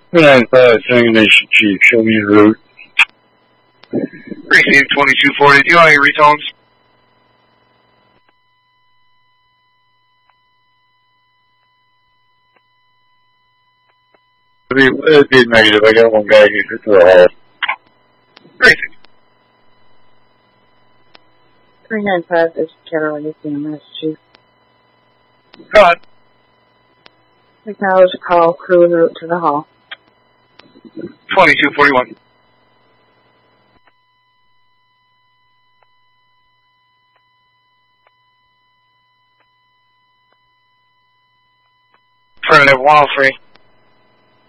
395, Nation Chief, show me your route. Receive 2242 on your retones. It'd be negative. I got one guy who hit the hall. Receive. 395 is Carolina, CMS Chief. Go on. Acknowledge call, crew en route to the hall. 2241. Affirmative 103.